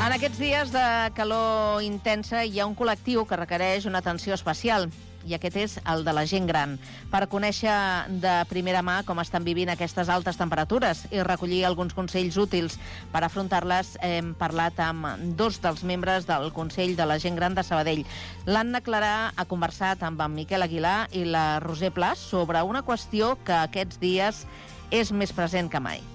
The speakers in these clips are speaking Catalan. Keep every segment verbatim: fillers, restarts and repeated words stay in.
En aquests dies de calor intensa hi ha un col·lectiu que requereix una atenció especial, i aquest és el de la gent gran. Per conèixer de primera mà com estan vivint aquestes altes temperatures i recollir alguns consells útils per afrontar-les, hem parlat amb dos dels membres del Consell de la Gent Gran de Sabadell. L'Anna Clarà ha conversat amb en Miquel Aguilar i la Roser Pla sobre una qüestió que aquests dies és més present que mai.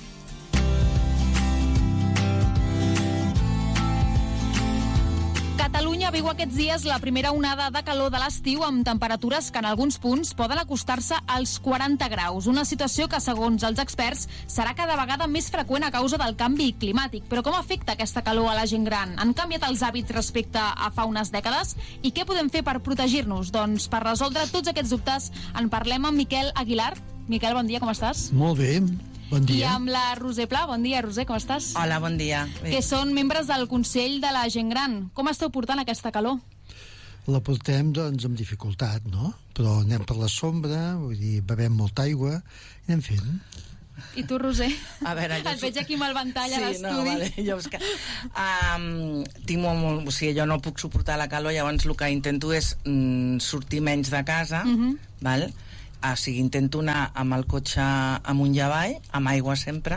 Catalunya viu aquests dies la primera onada de calor de l'estiu amb temperatures que en alguns punts poden acostar-se als quaranta graus. Una situació que, segons els experts, serà cada vegada més freqüent a causa del canvi climàtic. Però com afecta aquesta calor a la gent gran? Han canviat els hàbits respecte a fa unes dècades? I què podem fer per protegir-nos? Doncs per resoldre tots aquests dubtes en parlem amb Miquel Aguilar. Miquel, bon dia, com estàs? Molt bé. Bon dia. I amb la Roser Pla. Bon dia, Roser, com estàs? Hola, bon dia. Que són membres del Consell de la Gent Gran. Com esteu portant aquesta calor? La portem, doncs, amb dificultat, no? Però anem per la sombra, vull dir, bevem molta aigua i anem fent. I tu, Roser? A veure, jo... Et veig aquí amb el ventall sí, a l'estudi. No, vale, jo és que... Um, tinc molt, molt... O sigui, jo no puc suportar la calor, llavors el que intento és mm, sortir menys de casa, uh-huh. val? O sigui, intento anar amb el cotxe amunt i avall, amb aigua sempre,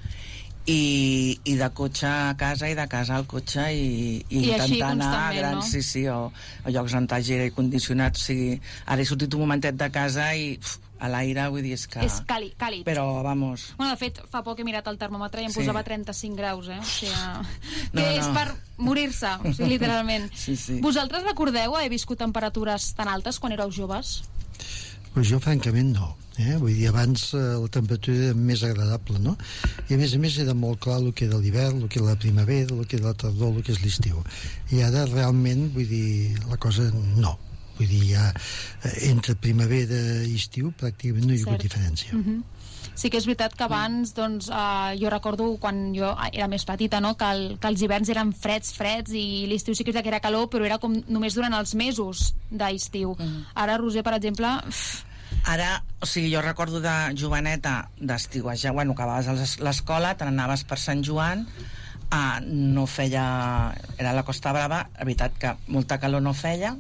i, i de cotxe a casa i de casa al cotxe i, i, I intentar anar a grans, no? sí, sí, o, o llocs on hagi aire condicionat. O sigui, ara he sortit un momentet de casa i uf, a l'aire, vull dir, és que... És càlid, càlid. Però, vamos... Bueno, de fet, fa poc he mirat el termòmetre i em sí. posava trenta-cinc graus, eh? O sigui, no, que no. és per morir-se, o sigui, literalment. Sí, sí. Vosaltres recordeu haver viscut temperatures tan altes quan éreu joves? Pues jo, francament, no. Eh? Vull dir, abans eh, la temperatura era més agradable, no? I a més a més era molt clar el que era l'hivern, el que era la primavera, el que era la tardor, el que és l'estiu. I ara realment, vull dir, la cosa no. Vull dir, ja eh, entre primavera i estiu pràcticament no hi ha hagut diferència. Mm-hmm. Sí que és veritat que abans, doncs, eh, jo recordo quan jo era més petita, no? que, el, que els hiverns eren freds, freds, i l'estiu sí que era calor, però era com només durant els mesos d'estiu. Mm. Ara, Roser, per exemple... Uf. Ara, o sigui, jo recordo de joveneta, d'estiuejar, bueno, acabaves l'escola, te n'anaves per Sant Joan, eh, no feia... Era la Costa Brava, la veritat que molta calor no feia,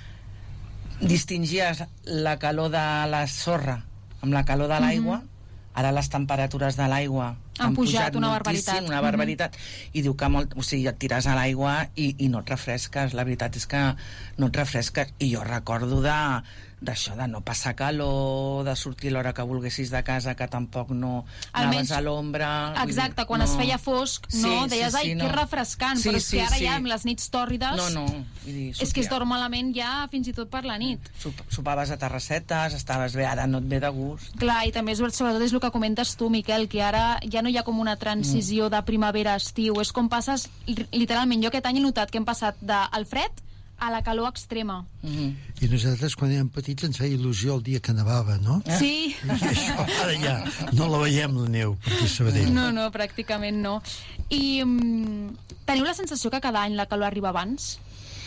distingies la calor de la sorra amb la calor de l'aigua, mm-hmm. Ara les temperatures de l'aigua han, han pujat, pujat una barbaritat, una barbaritat mm-hmm. i diu que molt, o sigui, et tires a l'aigua i, i no et refresques, la veritat és que no et refresques, i jo recordo de d'això, de no passar calor, de sortir a l'hora que volguessis de casa, que tampoc no anaves a l'ombra. Exacte, dir, quan no. es feia fosc, no, sí, deies, sí, ai, sí, que no. refrescant, sí, però és sí, que ara sí. ja amb les nits tòrrides no, no, vull dir, és que es dorm malament ja fins i tot per la nit. Sop, sopaves a terrassetes, estaves bé, ara no et ve de gust. Clar, i també és, sobretot és el que comentes tu, Miquel, que ara ja no hi ha com una transició mm. de primavera a estiu, és com passes, literalment, jo aquest any he notat que hem passat del fred a la calor extrema. Mm-hmm. I nosaltres, quan érem petits, ens feia il·lusió el dia que nevava, no? Sí. I això ara ja no la veiem, la neu, perquè Sabadell. No, no, pràcticament no. I um, teniu la sensació que cada any la calor arriba abans?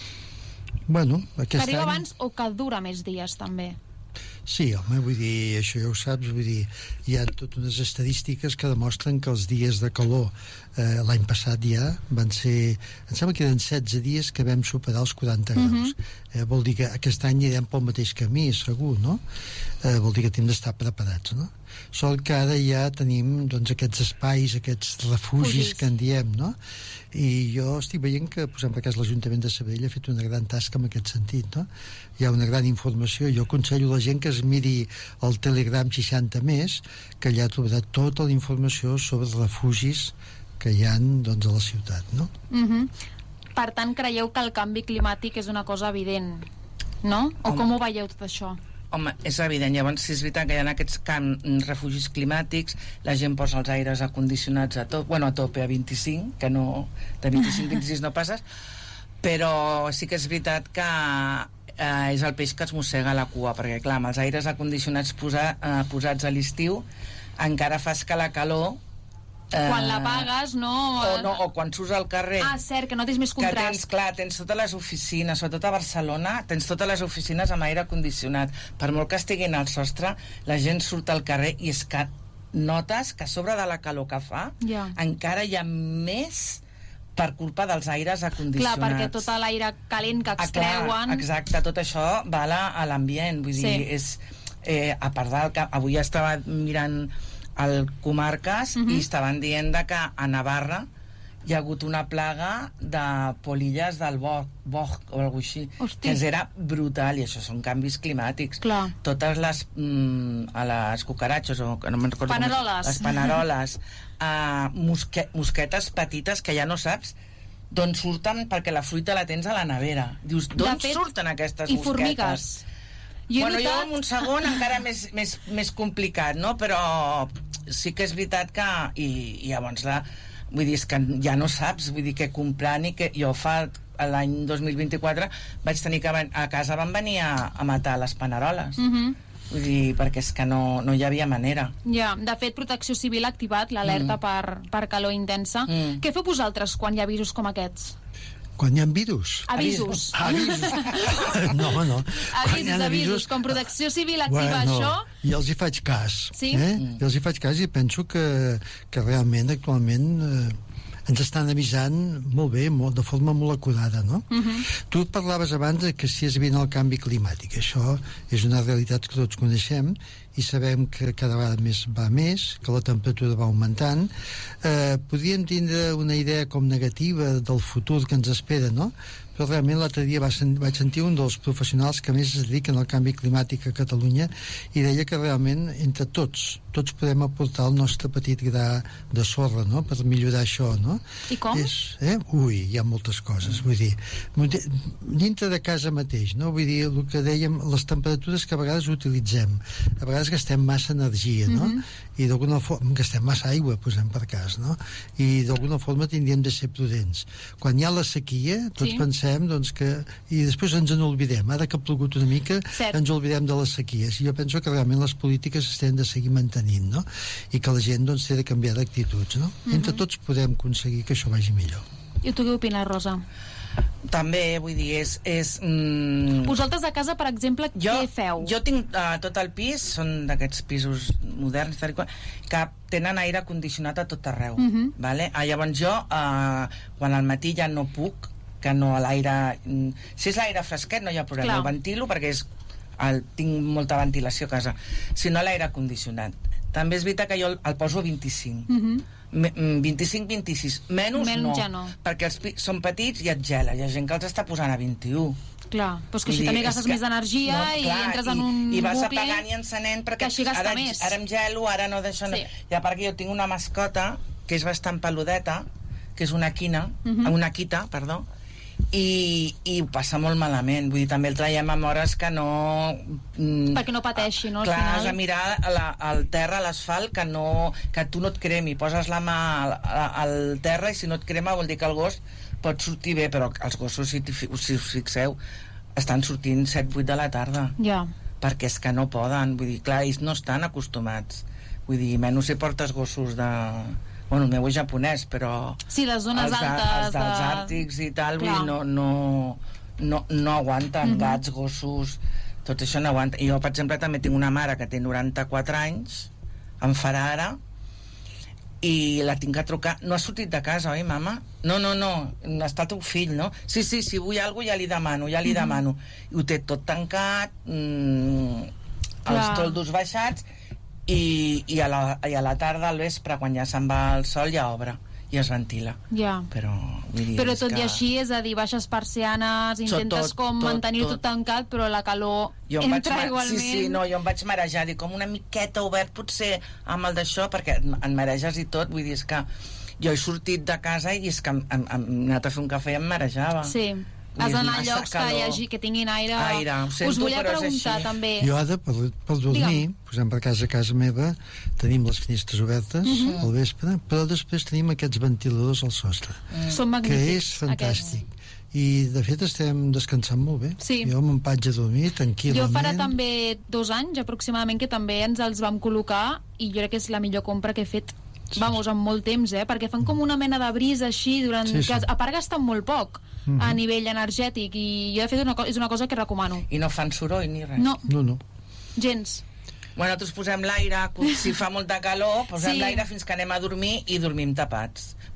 Bueno, aquest que arriba any... abans o que dura més dies, també? Sí, home, vull dir, això ja ho saps, vull dir, hi ha totes unes estadístiques que demostren que els dies de calor eh, l'any passat ja van ser, em sembla que eren setze dies que vam superar els quaranta graus. Uh-huh. Eh, vol dir que aquest any anirem pel mateix camí, segur, no? Eh, vol dir que hem d'estar preparats, no? Sol que ara ja tenim, doncs, aquests espais, aquests refugis que en diem, no? I jo estic veient que, per exemple, l'Ajuntament de Sabadell ha fet una gran tasca en aquest sentit, no? Hi ha una gran informació. Jo aconsello a la gent que es miri el Telegram seixanta més, que allà trobarà tota la informació sobre els refugis que hi ha, doncs, a la ciutat, no? Uh-huh. Per tant, creieu que el canvi climàtic és una cosa evident, no? O Home. com ho veieu tot això? Home, és evident, llavors si és veritat que hi ha aquests camp, refugis climàtics, la gent posa els aires acondicionats a tope, bueno, a tope a vint-i-cinc, que no, de vint-i-cinc a vint-i-sis no passes, però sí que és veritat que eh, és el peix que es mossega la cua, perquè clar, amb els aires acondicionats posa, eh, posats a l'estiu encara fas que la calor Eh, quan la pagues, no? O, no, o quan surts al carrer. Ah, cert, que no tens més contrast. Que tens, clar, tens totes les oficines, sobretot a Barcelona, tens totes les oficines amb aire condicionat. Per molt que estiguin al sostre, la gent surt al carrer i és que notes que a sobre de la calor que fa, yeah. encara hi ha més per culpa dels aires acondicionats. Clar, perquè tot l'aire calent que extreuen... Ah, clar, exacte, tot això va a l'ambient, vull dir, sí. és... Eh, a part del que avui estava mirant el Comarques uh-huh. i estaven dient que a Navarra hi ha hagut una plaga de polilles del bosc, bosc o alguna cosa així, Hosti. que era brutal, i això són canvis climàtics. Clar. Totes les, mm, a les cucaratxes, o no me'n recordo... Paneroles. Les paneroles, uh, mosque, mosquetes petites que ja no saps d'on surten, perquè la fruita la tens a la nevera. Dius, d'on surten aquestes i mosquetes? formigues. Jo bueno, notat... jo amb un segon encara més, més, més complicat, no? Però sí que és veritat que... I, i llavors la... Vull dir, és que ja no saps, vull dir, què comprar ni què... Jo fa l'any dos mil vint-i-quatre vaig tenir que... A casa van venir a, a matar les paneroles. Uh-huh. Vull dir, perquè és que no, no hi havia manera. Ja, de fet, Protecció Civil ha activat l'alerta mm. per, per calor intensa. Mm. Què feu vosaltres quan hi ha avisos com aquests? Quan hi ha virus? Avisos. Avisos. No, no. Avisos, avisos. Com Protecció Civil activa bueno, això... I els hi faig cas. Sí? Eh? I els hi faig cas i penso que, que realment, actualment... Eh, ens estan avisant molt bé, molt, de forma molt acurada, no? Uh-huh. Tu parlaves abans de que si és evident el canvi climàtic. Això és una realitat que tots coneixem i sabem que cada vegada més va més, que la temperatura va augmentant. Eh, podríem tindre una idea com negativa del futur que ens espera, no? Però realment l'altre dia va sen- vaig sentir un dels professionals que més es dediquen al canvi climàtic a Catalunya i deia que realment entre tots, tots podem aportar el nostre petit gra de sorra, no?, per millorar això, no? I com? És, eh? Ui, hi ha moltes coses, vull dir, dintre de casa mateix, no? Vull dir, el que dèiem, les temperatures que a vegades utilitzem, a vegades gastem massa energia, no? Mm-hmm. I d'alguna forma, gastem massa aigua, posem per cas, no? I d'alguna forma tindríem de ser prudents. Quan hi ha la sequia, tots sí. pensem, doncs, que... I després ens en oblidem. Ara que ha plogut una mica, Cert. ens oblidem de les sequies. I jo penso que realment les polítiques es tenen de seguir mantenint, no? I que la gent, doncs, té de canviar d'actituds, no? Mm-hmm. Entre tots podem aconseguir que això vagi millor. I tu què opines, Rosa? També, vull dir, és... és mm... Vosaltres a casa, per exemple, jo, què feu? Jo tinc uh, tot el pis, són d'aquests pisos moderns, tal i qual, que tenen aire condicionat a tot arreu. Uh-huh. Vale? Ah, llavors jo, uh, quan al matí ja no puc, que no l'aire... Si és l'aire fresquet no hi ha problema, Clar. el ventilo perquè és, el, tinc molta ventilació a casa. Si no, l'aire condicionat. També és veritat que jo el, el poso a vint-i-cinc. Uh-huh. vint-i-cinc vint-i-sis. Menys, Menys no, ja no, perquè els pi- són petits i et gela. Hi ha gent que els està posant a vint-i-u. Clar, però és que així dir, també gastes que, més energia no, clar, i entres en un i, i vas bucle apagant i encenent perquè ara, més. ara em gelo, ara no deixo... Sí. No. I a part que jo tinc una mascota que és bastant peludeta, que és una quina, uh-huh. una quita, perdó, i, i ho passa molt malament, vull dir, també el traiem amb hores que no... Mm, perquè no pateixi, no? Al clar, final. has de mirar a la, al terra, a l'asfalt, que, no, que tu no et cremi, poses la mà al, al terra i si no et crema vol dir que el gos pot sortir bé, però els gossos, si, si us fixeu, estan sortint set vuit de la tarda. Ja. Perquè és que no poden, vull dir, clar, ells no estan acostumats. Vull dir, menys si portes gossos de... Bueno, el meu és japonès, però... Sí, les zones els, altes... Els dels de... àrtics i tal, vull dir, no, no, no, no aguanten, mm-hmm. gats, gossos... Tot això no aguanta. I jo, per exemple, també tinc una mare que té noranta-quatre anys, em farà ara, i la tinc que trucar. No ha sortit de casa, oi, mama? No, no, no, està el teu fill, no? Sí, sí, si vull alguna cosa ja li demano, ja li mm-hmm. demano. I ho té tot tancat, mmm, els toldos baixats, i, i, a la, i a la tarda, al vespre, quan ja se'n va el sol, ja obre i es ventila. Ja. Però, vull dir, però tot que... i així, és a dir, baixes persianes, intentes tot, com mantenir-ho tot, tot tancat, però la calor jo entra vaig, igualment. Sí, sí, no, jo em vaig marejar, dic, com una miqueta obert, potser amb el d'això, perquè en mareges i tot, vull dir, és que jo he sortit de casa i és que hem, hem, hem anat a fer un cafè i em marejava. Sí. Has d'anar a llocs que, hi hagi, que tinguin aire... aire sento, us volia preguntar també... Jo ara, per, per dormir, Digue'm. posem per casa a casa meva, tenim les finestres obertes uh-huh. al vespre, però després tenim aquests ventiladors al sostre. Mm. Són magnífics. Que és fantàstic. Aquests. I, de fet, estem descansant molt bé. Sí. Jo me'n vaig a dormir tranquil·lament. Jo farà també dos anys, aproximadament, que també ens els vam col·locar i jo crec que és la millor compra que he fet Sí. Vamos, amb molt temps, eh? Perquè fan com una mena de brisa així durant... Sí, sí. Que a part gasten molt poc mm-hmm. a nivell energètic i jo de fet una co- és una cosa que recomano. I no fan soroll ni res? No, No, no. gens. Bueno, nosaltres posem l'aire, si fa molta calor, posem Sí. l'aire fins que anem a dormir i dormim tapats.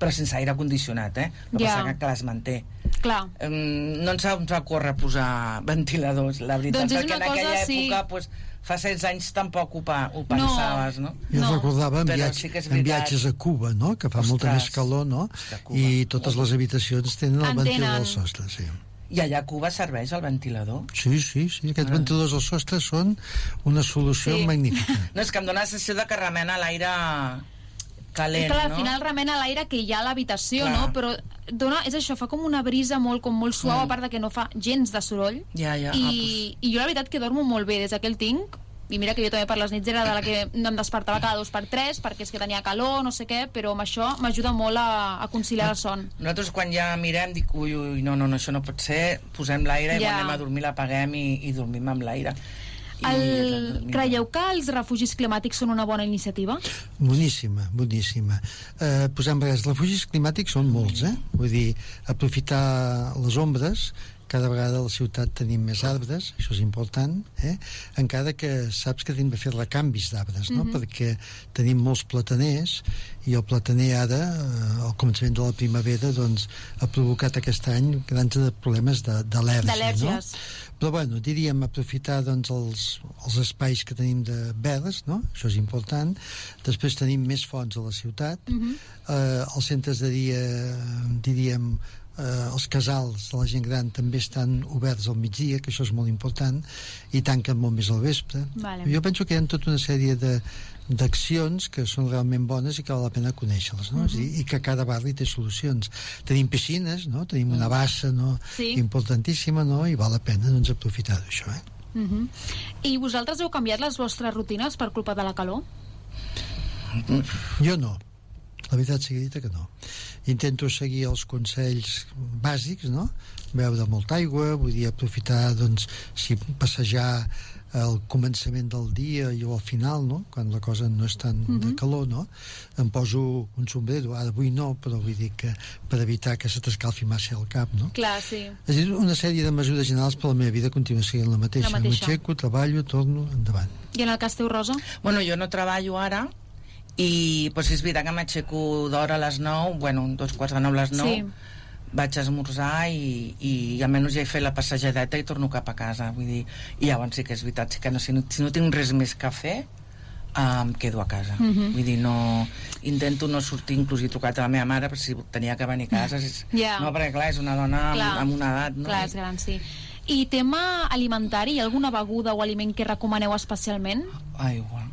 però sense aire condicionat, eh? El que Ja. passa que clar, es manté. Clar. Um, no ens ha, ens va córrer posar ventiladors, la veritat, Doncs és perquè una en aquella cosa, sí. època pues, fa setze anys tampoc ho, pa, ho pensaves, no? Jo No. recordava en, Però viatge, sí que és en veritat. viatges a Cuba, no? Que fa Ostres, molta més calor, no? a Cuba. I totes les habitacions tenen el En ventilador tenen. al sostre, sí. I allà a Cuba serveix el ventilador? Sí, sí, sí. Aquests Ah. ventiladors al sostre són una solució Sí. magnífica. No, és que em dóna la sensació de que remena l'aire calent, Clar, al no? final remena l'aire que hi ha a l'habitació, Clar. no? Però dona, és això, fa com una brisa molt, com molt suau, Mm. a part de que no fa gens de soroll. Ja, ja. I, Ah, pues... I jo la veritat que dormo molt bé des que el tinc, i mira que jo també per les nits era de la que em despertava cada dos per tres, perquè és que tenia calor, no sé què, però amb això m'ajuda molt a, a conciliar el son. Nosaltres quan ja mirem dic, ui, ui, no, no, no, això no pot ser, posem l'aire i Ja. quan anem a dormir l'apaguem i, i dormim amb l'aire. I El... dormim. Creieu que els refugis climàtics són una bona iniciativa? Boníssima, boníssima. Eh, posem res, refugis climàtics són molts, eh? Vull dir, aprofitar les ombres, cada vegada a la ciutat tenim més arbres, això és important, eh? Encara que saps que tenim de fer recanvis d'arbres, no? Mhm. Perquè tenim molts plataners i el plataner ara, eh, al començament de la primavera, doncs, ha provocat aquest any grans problemes de- d'al·lèrgia, no? D'al·lèrgies. Però bueno, diríem aprofitar doncs, els, els espais que tenim de verds, no? Això és important. Després tenim més fonts a la ciutat. Mhm. eh, els centres de dia, diríem, eh, els casals de la gent gran també estan oberts al migdia, que això és molt important, i tanquen molt més al vespre. Vale. Jo penso que hi ha tota una sèrie de d'accions que són realment bones i que val la pena conèixer-les, no? Mhm. I, i que cada barri té solucions. Tenim piscines, no? Tenim una bassa, no? Sí. Importantíssima, no? I val la pena doncs, aprofitar d'això, eh? Mhm. I vosaltres heu canviat les vostres rutines per culpa de la calor? Jo no. La veritat sigui dita que no. Intento seguir els consells bàsics, no? Beure molta aigua, vull dir, aprofitar, doncs, si passejar al començament del dia i al final, no? Quan la cosa no és tan Mhm. de calor, no? Em poso un sombrero, ara avui no, però vull dir que per evitar que se t'escalfi massa el cap, no? Clar, sí. És a dir, una sèrie de mesures generals, però la meva vida continua sent la mateixa. La mateixa. M'aixeco, treballo, torno, endavant. I en el cas teu, Rosa? Bueno, jo no treballo ara, i pues, és veritat que m'aixeco d'hora a les nou, bueno, dos quarts de nou a les nou, Sí. vaig a esmorzar i, i almenys ja he fet la passejadeta i torno cap a casa, vull dir, i llavors sí que és veritat, sí que no, si, no, si no tinc res més que fer, uh, em quedo a casa. Mhm. Vull dir, no, intento no sortir, inclús he trucat a la meva mare per si tenia que venir a casa, si, Ja. no, perquè clar, és una dona Clar. amb, amb una edat, no? Clar, és gran, sí. I tema alimentari, hi ha alguna beguda o aliment que recomaneu especialment? Aigua.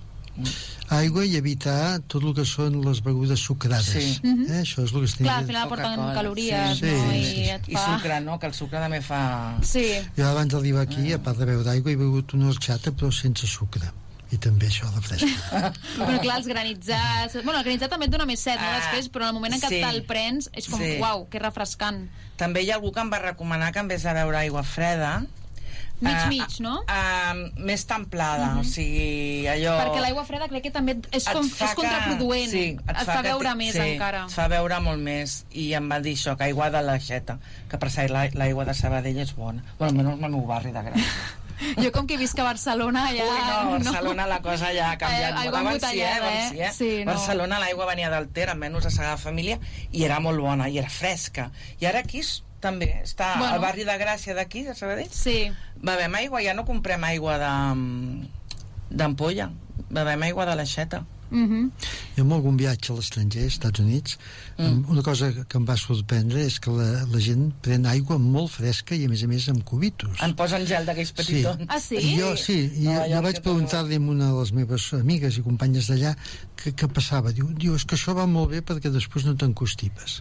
Aigua i evitar tot el que són les begudes sucrades. Sí. Eh? Això és el que estem Clar, al dient. final aporten Coca-Cola. calories, Sí, no? sí, I sí. et I fa... sucre, no? Que el sucre també fa... Sí. Jo abans d'arribar aquí, a part de beure aigua, he begut una horchata però sense sucre. I també això refresca. Bueno, clar, els granitzats... Bueno, el granitzat també et dona més set, no, Ah, després, però en el moment en què sí. te'l prens és com, Sí. uau, que refrescant. També hi ha algú que em va recomanar que en vez de beure aigua freda... Mig, eh, mig, no? eh, més templada, o sigui, allò... Perquè l'aigua freda crec que també és, et com, fa és que- contraproduent. sí, et, fa, que beure ti- més sí, encara. et fa beure molt més, i em va dir això, que aigua de l'aixeta, que per cert la- l'aigua de Sabadell és bona. Bueno, almenys el meu barri de Gràcia. Jo com que visc a Barcelona ja... Ui, no, a Barcelona la cosa ja ha canviat Eh, molt. aigua Abans sí, eh? embotellada, Abans sí, eh? eh? Sí, no. Barcelona l'aigua venia del Ter, almenys a Sagrada Família, i era molt bona, i era fresca. I ara aquí és- també està Bueno. al barri de Gràcia d'aquí, de Sabadell. Sí. Bevem aigua, ja no comprem aigua de d'ampolla, bevem aigua de l'aixeta. Mhm. Jo amb algun viatge a l'estranger, als Estats Units, mm. una cosa que em va sorprendre és que la, la gent pren aigua molt fresca i a més a més amb cubitos. En posen gel d'aquells petitons. Ah, sí? I jo, sí, i No, jo, ja jo ho vaig sé, preguntar-li a una de les meves amigues i companyes d'allà què, què passava. Diu, diu, és que això va molt bé perquè després no t'encostipes.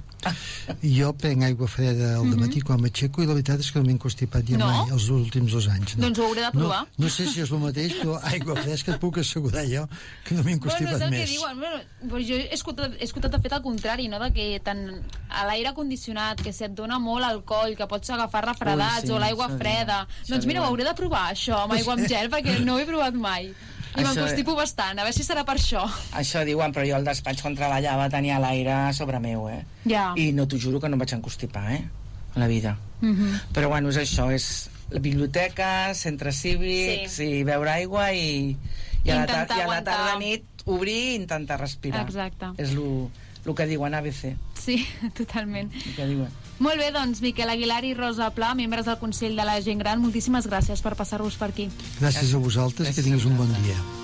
I jo prenc aigua freda al dematí quan m'aixeco i la veritat és que no m'he encostipat ja No? mai els últims dos anys. No. Doncs ho hauré de provar. No, no sé si és el mateix, però aigua fresca et puc assegurar jo que no m'he Bueno, encostipat és el més. que diuen. Bueno, però jo he escoltat, he escoltat de fet el contrari, no? De que tant a l'aire condicionat, que si et dona molt alcohol, que pots agafar refredats, Ui, sí, o l'aigua això freda. diuen, Doncs això mira, ho diuen. hauré de provar, això, amb aigua amb gel, perquè no ho he provat mai. I Això- m'encostipo bastant, a veure si serà per això. Això diuen, però jo al despatx quan treballava tenia l'aire sobre meu, eh? Ja. I no t'ho juro que no em vaig encostipar, eh? A la vida. Mhm. Però bueno, és això, és la biblioteca, centres cívics, Sí. i beure aigua i, i, a, la Intentar tar i a la aguantar. tarda nit obrir i intentar respirar. Exacte. És lo, el que diuen A B C. Sí, totalment. El que diuen. Molt bé, doncs, Miquel Aguilar i Rosa Pla, membres del Consell de la Gent Gran, moltíssimes gràcies per passar-vos per aquí. Gràcies a vosaltres, que tinguis un bon dia.